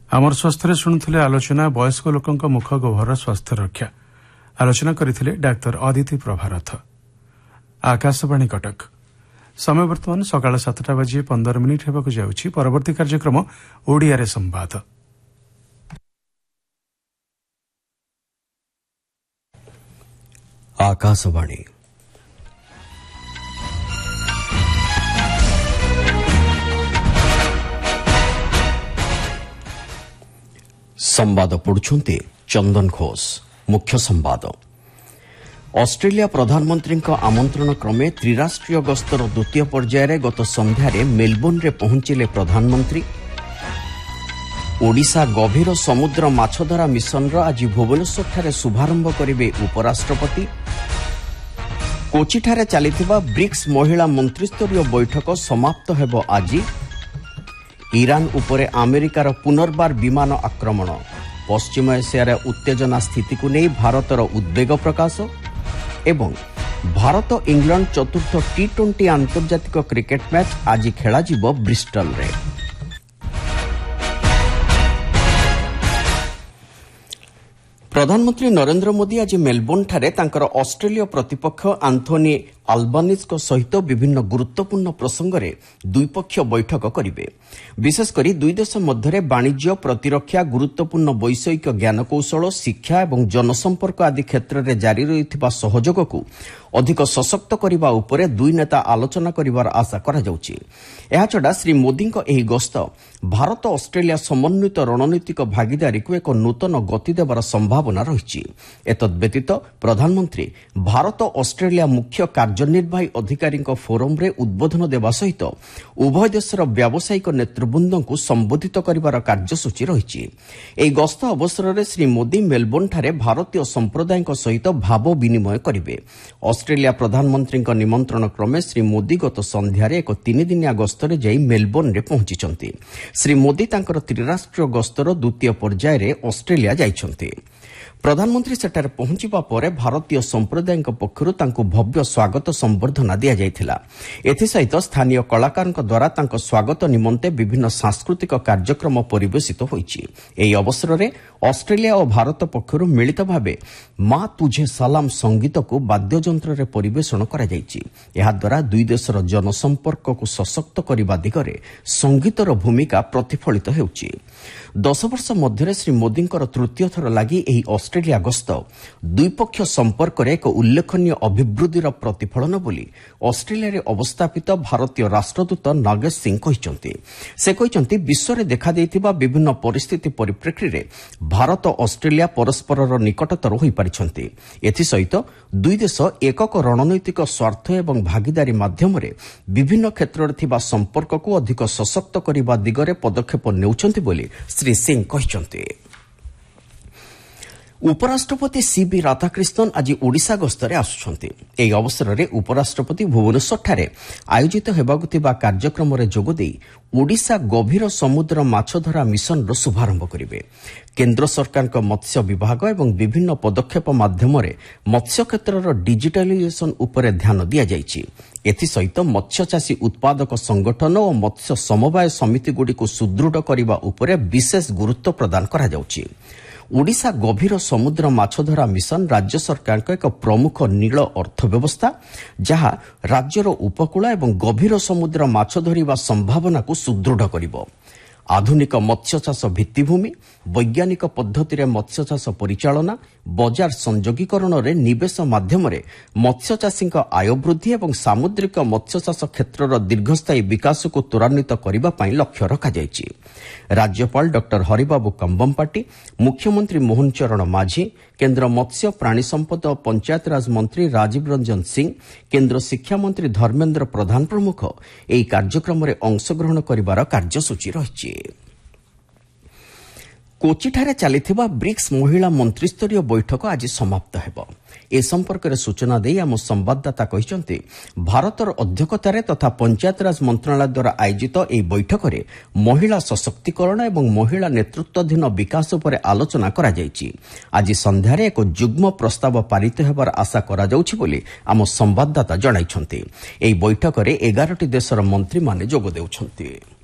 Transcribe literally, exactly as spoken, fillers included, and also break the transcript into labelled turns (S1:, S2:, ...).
S1: आमर स्वास्थ्य शुणुले आलोचना वयस्क लोकों मुख गोभर स्वास्थ्य रक्षा आलोचना करथिले डाक्तर अदिति प्रभारथ। आकाशवाणी कटक समय वर्तमान सकाळ सातटा बाजी पंदर मिनिट हेबाकु जाउछि। परवर्ती कार्यक्रम ओडिया रे संवाद।
S2: आकाशवाणी संवाद पढ़ुछन्ते चंदन घोष। मुख्य संवाद। ऑस्ट्रेलिया प्रधानमंत्री आमंत्रण क्रमे त्रिराष्ट्रीय गस्तर द्वितीय पर्यायर गत संध्यारे मेलबोर्न रे पहुंचिले प्रधानमंत्री। ओडिशा गभीर समुद्र माछधरा मिशन आज भुवनेश्वर शुभारंभ करिवे उपराष्ट्रपति। कोचिठारे चलिथिबा ब्रिक्स महिला मंत्रिस्तरीय बैठक समाप्त हेबो आज। ईरान उपरे अमेरिकार पुनर्बार विमान आक्रमण। पश्चिम एशियार उत्तेजना स्थिति को नहीं भारतर उद्वेग प्रकाश। एवं भारत इंग्लैंड चतुर्थ टी ट्वेंटी आंतर्जातिक क्रिकेट मैच आज खेला जिवो ब्रिस्टल रे। प्रधानमंत्री नरेंद्र मोदी आज मेलबोर्न ठारे तांकर ऑस्ट्रेलिया प्रतिपक्ष आंथोनी अल्बानीज को सहित विभिन्न गुरुत्वपूर्ण प्रसंग में द्विपक्षीय बैठक करेंगे। विशेषकर दुई देश मध्य वाणिज्य, प्रतिरक्षा, गुरुत्वपूर्ण वैषयिक ज्ञानकौशल, शिक्षा और जनसंपर्क आदि क्षेत्र में जारी रही सहयोग को अधिक सशक्त करने उपरे दुई नेता आलोचना करिवार आशा करा जाउछि। एहा छडा श्री मोदी एही गस्त भारत ऑस्ट्रेलिया समन्वित रणनीतिक भागीदारी को एक नूतन गति देवार संभावना रही। एतद व्यतीत प्रधानमंत्री भारत ऑस्ट्रेलिया मुख्य कार्यनिर्वाही अधिकारी फोरम रे उद्बोधन देवा सहित उभय देशर व्यावसायिक नेतृवृंद को संबोधित करिवार कार्यसूची रही। एही गस्त अवसर में श्री मोदी मेलबोर्न ठारे भारतीय संप्रदाय सहित भाव विनिमय करिवे। ऑस्ट्रेलिया प्रधानमंत्री निमंत्रण क्रमे श्री मोदी गत संध्यार एक तीन दिनिया गस्तरे जाई मेलबोर्न रे पहुंचिचंती। श्री मोदी तांकर त्रिराष्ट्रीय गस्तर द्वितीय पर्यायर ऑस्ट्रेलिया जाइछंती। प्रधानमंत्री सेठारे पहुंचवा पर भारतीय संप्रदाय पक्षरु तांको भव्य स्वागत संबर्धना दिया जायथिला। एथिसहित स्थानीय कलाकार द्वारा तांको स्वागत निमंते विभिन्न सांस्कृतिक कार्यक्रम परिवेशित होईछि। एही अवसर में ऑस्ट्रेलिया और भारत पक्षरु मिलित भावे मां तुझे सलाम संगीत को वाद्ययंत्र रे परिवेषण करा जायछि। एहा द्वारा दुई देशर जनसंपर्क को सशक्त करबा दिगरे संगीतर भूमिका प्रतिफलित हेउछि। दस वर्ष मध्य श्री मोदींकर तृतीय थर लागि एही ऑस्ट्रेलिया गस्त द्विपक्षीय संपर्क रे एक उल्लेखनीय अभिवृद्धिर प्रतिफलन बोली ऑस्ट्रेलिया रे अवस्थापित भारतीय राष्ट्रदूत नागेश सिंह कहिसंती। से कहिसंती विश्व रे देखा देइतिबा विभिन्न परिस्थिति परिप्रेक्षी रे भारत ऑस्ट्रेलिया परस्परर निकटतर होई पारिछंती। एथि सहित दुई देश एकक रणनैतिक स्वार्थ एवं भागीदारी माध्यम रे विभिन्न क्षेत्र रे थिबा संपर्क को अधिक सशक्त करिबा दिगरे पदक्षेप नेउछंती बोली श्री सिंह कहिसंती। उपराष्ट्रपति सीबी राधाकृष्णन आज ओडिशा गस्तरे आसुछंती। एही अवसर में उपराष्ट्रपति भुवनेश्वर ठारे आयोजित हेबाकु थिबा कार्यक्रम रे जोग देई ओडिशा गभीर समुद्र माछधरा मिशन रो शुभारंभ करिवे। केंद्र सरकार का मत्स्य विभाग एवं विभिन्न पदक्षेप माध्यम रे मत्स्य क्षेत्रर डिजिटलाइजेशन उपरे ध्यान दिया जायछि। एथि सहित मत्स्य चाषी उत्पादक संगठन और मत्स्य समवाय समिति गुडी को सुदृढ़ करबा उपरे विशेष गुरुत्व प्रदान करा जाउछि। ओडिशा गभीर समुद्र माछधरा मिशन राज्य सरकार का एक प्रमुख नील अर्थव्यवस्था जहां राज्यर उपकूल एवं गभीर समुद्र माछ धरिबा संभावना को सुदृढ़ करिवो। आधुनिक मत्स्य चाष भित्तिभूमि, वैज्ञानिक पद्धति मत्स्य चाष परिचालना, बजार संयोगीकरण रे निवेश माध्यम रे मत्स्य चाषी आय वृद्धि एवं सामुद्रिक मत्स्य चाष क्षेत्रर दीर्घस्थायी विकास को त्वरान्वित करबा पई लक्ष्य रखा जायछि। राज्यपाल डॉक्टर हरिबाबू कंबमपाटी, मुख्यमंत्री मोहन चरण माझी, केंद्र मत्स्य प्राणी संपद और पंचायत राज मंत्री राजीव रंजन सिंह, केंद्र शिक्षा मंत्री धर्मेंद्र प्रधान प्रमुख एही कार्यक्रम रे अंशग्रहण करिवार कार्यसूची रहिछि। कोचिठारे चलिथिबा ब्रिक्स महिला मंत्रिस्तरीय बैठक आज समाप्त हेबो। ए संपर्क में सूचना दे आम संवाददाता कहिसंती भारतर अध्यक्षतार तथा पंचायत राज मंत्रालय द्वारा आयोजित एही बैठक में महिला सशक्तिकरण एवं महिला नेतृत्वाधीन विकास पर आलोचना करा जायछि। आज संध्यार एक जुग्म प्रस्ताव पारित हेबार आशा करा जाउछि बोली आम संवाददाता जणाइछंती। एही बैठक में एगारटी देशर मंत्री माने जोग देउछंती।